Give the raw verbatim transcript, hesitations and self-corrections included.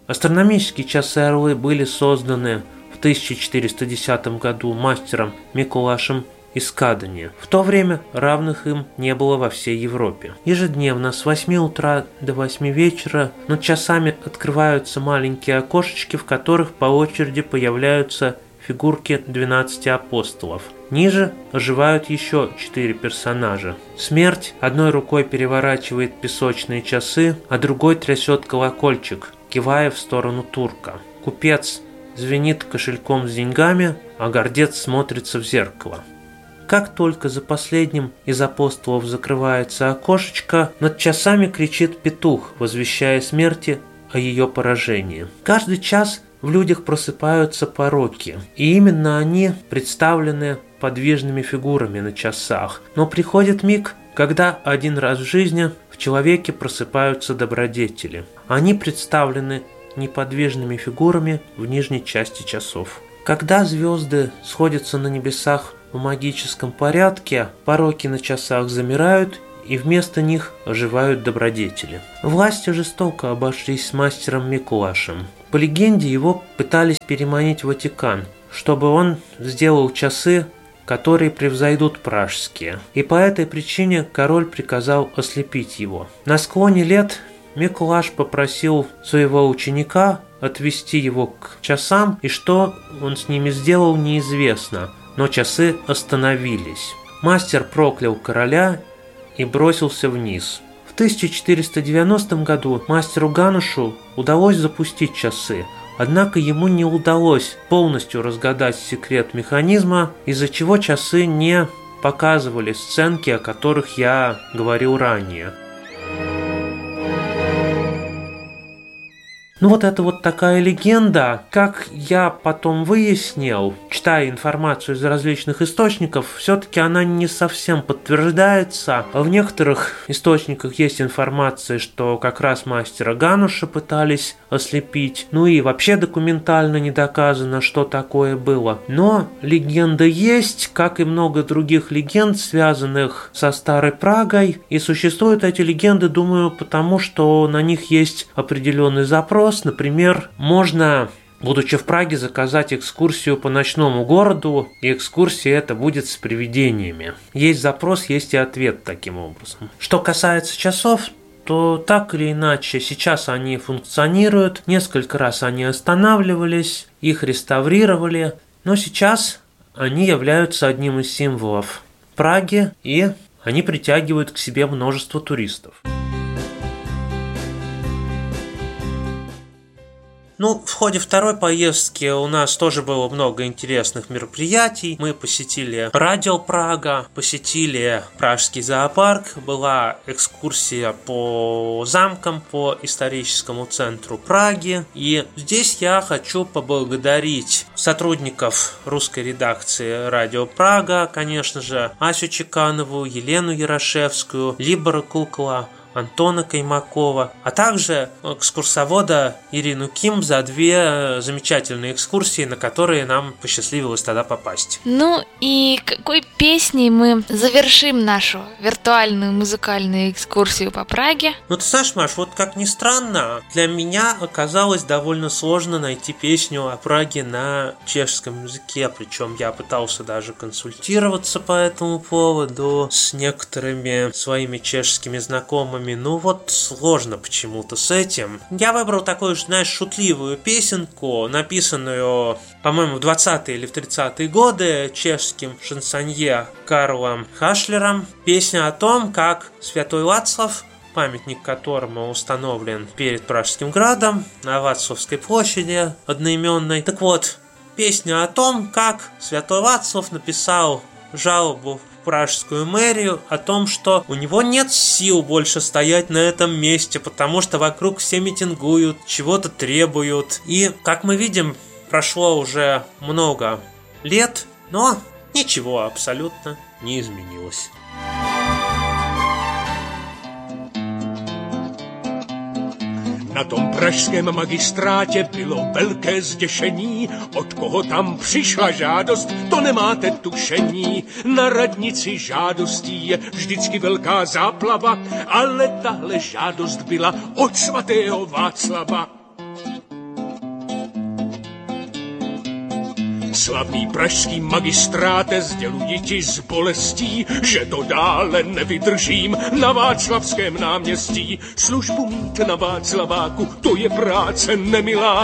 Астрономические часы-орлы были созданы в тысяча четыреста десятом году мастером Микулашем из Кадани. В то время равных им не было во всей Европе. Ежедневно с восьми утра до восьми вечера над часами открываются маленькие окошечки, в которых по очереди появляются фигурки двенадцати апостолов. Ниже оживают еще четыре персонажа. Смерть одной рукой переворачивает песочные часы, а другой трясет колокольчик, кивая в сторону турка. Купец звенит кошельком с деньгами, а гордец смотрится в зеркало. Как только за последним из апостолов закрывается окошечко, над часами кричит петух, возвещая смерти о ее поражении. Каждый час в людях просыпаются пороки, и именно они представлены подвижными фигурами на часах. Но приходит миг, когда один раз в жизни в человеке просыпаются добродетели. Они представлены неподвижными фигурами в нижней части часов. Когда звезды сходятся на небесах в магическом порядке, пороки на часах замирают, и вместо них оживают добродетели. Власти жестоко обошлись с мастером Микулашем. По легенде, его пытались переманить в Ватикан, чтобы он сделал часы, которые превзойдут пражские. И по этой причине король приказал ослепить его. На склоне лет Микулаш попросил своего ученика отвести его к часам, и что он с ними сделал, неизвестно, но часы остановились. Мастер проклял короля и бросился вниз. В тысяча четыреста девяностом году мастеру Ганушу удалось запустить часы, однако ему не удалось полностью разгадать секрет механизма, из-за чего часы не показывали сценки, о которых я говорил ранее. Ну вот это вот такая легенда. Как я потом выяснил, читая информацию из различных источников, все-таки она не совсем подтверждается. В некоторых источниках есть информация, что как раз мастера Гануша пытались ослепить. Ну и вообще документально не доказано, что такое было. Но легенда есть, как и много других легенд, связанных со Старой Прагой. И существуют эти легенды, думаю, потому что на них есть определенный запрос. Например, можно, будучи в Праге, заказать экскурсию по ночному городу, и экскурсия эта будет с привидениями. Есть запрос, есть и ответ таким образом. Что касается часов, то так или иначе сейчас они функционируют. Несколько раз они останавливались, их реставрировали, но сейчас они являются одним из символов Праги, и они притягивают к себе множество туристов. Ну, в ходе второй поездки у нас тоже было много интересных мероприятий. Мы посетили Радио Прага, посетили Пражский зоопарк, была экскурсия по замкам, по историческому центру Праги. И здесь я хочу поблагодарить сотрудников русской редакции Радио Прага, конечно же, Асю Чеканову, Елену Ярошевскую, Либора Кукла, Антона Каймакова, а также экскурсовода Ирину Ким за две замечательные экскурсии, на которые нам посчастливилось тогда попасть. Ну и какой песней мы завершим нашу виртуальную музыкальную экскурсию по Праге? Ну ты знаешь, Маш, вот как ни странно, для меня оказалось довольно сложно найти песню о Праге на чешском языке, причем я пытался даже консультироваться по этому поводу с некоторыми своими чешскими знакомыми. Ну вот сложно почему-то с этим. Я выбрал такую, знаешь, шутливую песенку, написанную, по-моему, в двадцатые или в тридцатые годы чешским шансонье Карлом Хашлером. Песня о том, как святой Вацлав, памятник которому установлен перед Пражским градом на Вацлавской площади одноименной. Так вот, песня о том, как святой Вацлав написал жалобу пражскую мэрию о том, что у него нет сил больше стоять на этом месте, потому что вокруг все митингуют, чего-то требуют. И, как мы видим, прошло уже много лет, но ничего абсолютно не изменилось. Na tom pražském magistrátě bylo velké zděšení, od koho tam přišla žádost, to nemáte tušení. Na radnici žádostí je vždycky velká záplava, ale tahle žádost byla od svatého Václava. Slavný pražský magistráte, sděluji ti s bolestí, že to dále nevydržím na Václavském náměstí. Službu mít na Václaváku, to je práce nemilá.